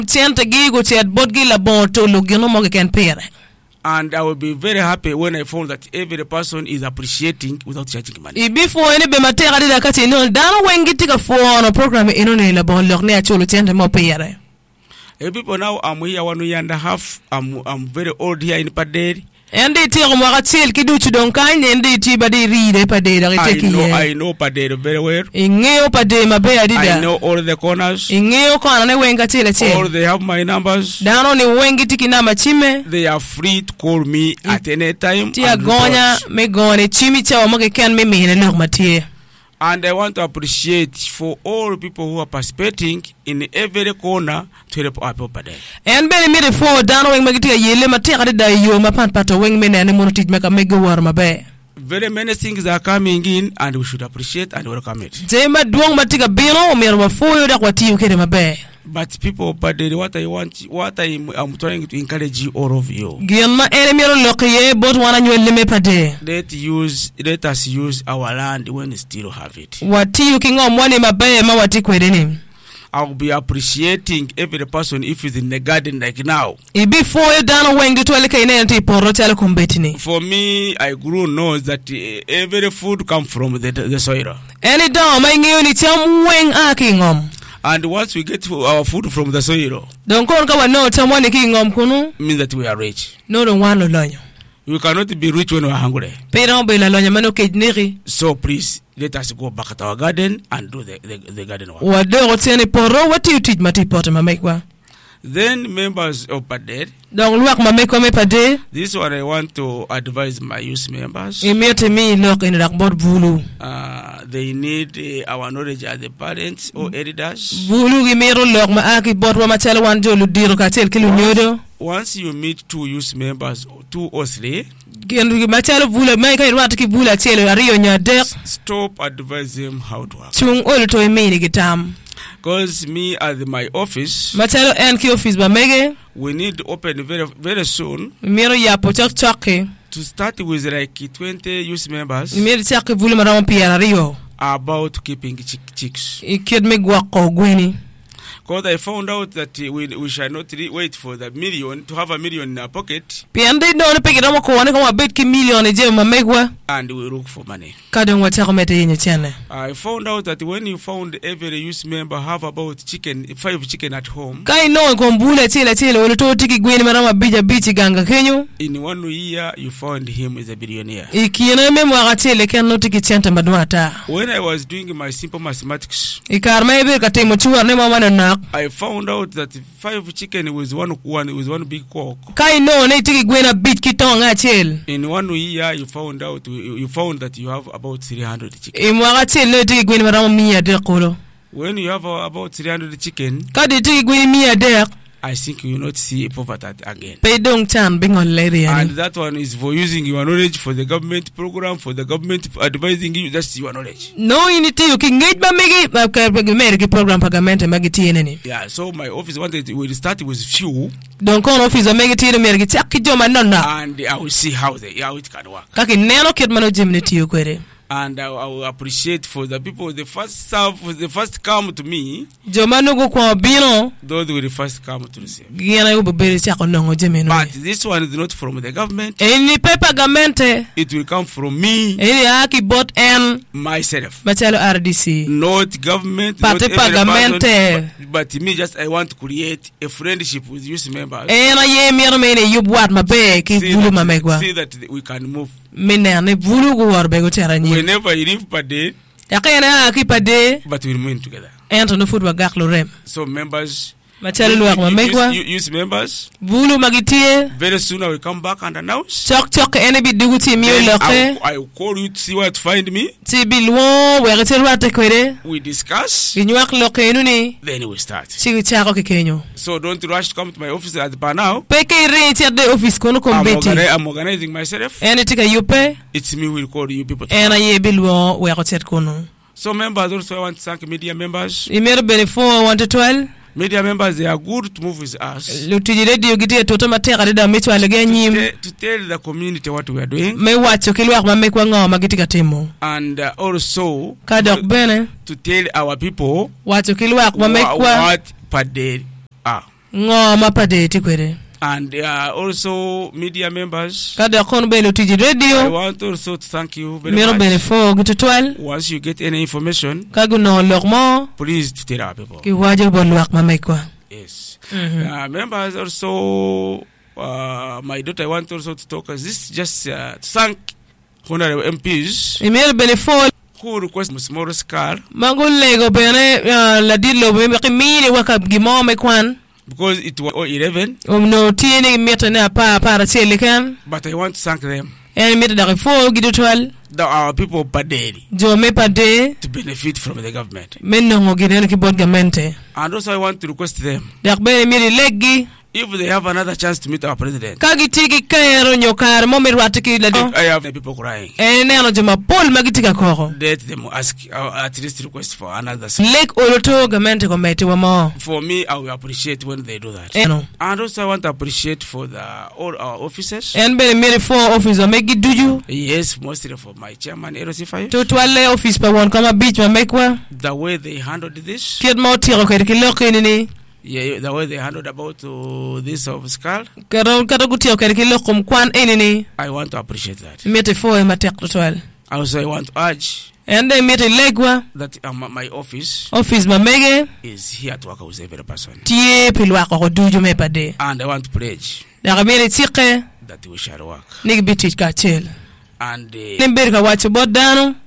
Tienta gigo tiat bodgi la bon to lugino mo ken pere. And I will be very happy when I found that every person is appreciating without charging money. Before any be matera de kati no dano wengi tika for no program ino ne la bon lorne a cholo tienta mo pere. People now I'm here 1 year and a half. I'm very old here in Paderi. And they tell me what tell ki do to don kind and they ti badi read Paderi take here. I know Paderi very well. Ingeo Paderi mabe adida. I know all the corners. Ingeo kona ne wenga tele tele. All they have my numbers. Dano ne wengi tiki namba chime. They are free to call me at any time. Tia gonya me gone chimi cha mo ken me me ne matie. And I want to appreciate for all people who are participating in every corner to help our people there. And be me the for dano weng magiti yele matera da yo mapan pato weng me ne mo tij meka me go war mabe. Very many things are coming in and we should appreciate and welcome it. Jema duong matiga bino me ro foyo da kwati yo kede mabe. But people, but what I'm trying to encourage you, all of you. Let us use our land when we still have it. I'll be appreciating every person if he's in the garden like now. For me, I grew knows that every food comes from the soil. And once we get our food from the soil, means that we are rich. We cannot be rich when we are hungry. So please, let us go back to our garden and do the garden work. Then members of Padel, this one I want to advise my youth members. They need our knowledge as the parents or elders. Once you meet 2 youth members, 2 or 3, stop advising them how to work. Because me at my office, we need to open very, very soon to start with like 20 youth members about keeping chicks. Because I found out that we shall not wait for the million to have a million in our pocket. And we look for money. I found out that when you found every youth member have about 5 chicken at home, in 1 year you found him as a billionaire. When I was doing my simple mathematics, I found out that 5 chicken was one big cock. In 1 year you found that you have about 300 chicken. When you have about 300 chicken, I think you will not see poverty again. And that one is for using your knowledge for the government program, for the government advising you. That's your knowledge. Yeah, so my office wanted to start with few. And I will see how it can work. And I will appreciate for the people, the first come to me, those will first come to receive. But this one is not from the government. It will come from me, myself. Not government, not every person, but me just I want to create a friendship with youth members. See that we can move. Whenever you leave Padel, but we remain together. So members, youth members, very soon I will come back and announce. I will call you to see where to find me. We discuss. Then we start. So don't rush to come to my office at the now. I'm organizing myself. It's me who will call you people. So members, also I want to thank media members. Media members, they are good to move with us. To tell the community what we are doing. And also to tell our people what Padel are. ngo mapade tikwere. And also media members. Kada kon belo tiji radio. I want also to thank you very much. Once you get any information, please tell our people. Yes. Members also, my daughter, I want also to talk. This just to thank honorable MPs who request small car. Because it was 11. But I want to thank them. Our people to benefit from the government. And also I want to request them, if they have another chance to meet our president. I have the people crying. Let them ask, at least request for another. For me, I will appreciate when they do that. And also I want to appreciate for all our officers. Yes, mostly for my chairman, RC5. The way they handled this. Yeah, the way they handled about this of skull. I want to appreciate that. Also, I want to urge that my office is here to work with every person. And I want to pledge that we shall work. And